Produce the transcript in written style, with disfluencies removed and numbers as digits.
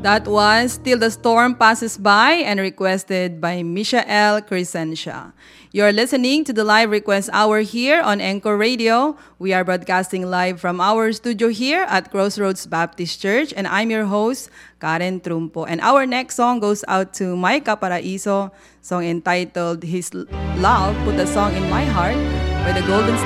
That was Till the Storm Passes By and requested by Michael Crescentia. You're listening to the live request hour here on Anchor Radio. We are broadcasting live from our studio here at Crossroads Baptist Church, and I'm your host, Karen Trumpo. And our next song goes out to Micah Paraiso, song entitled His Love Put a Song in My Heart by the Golden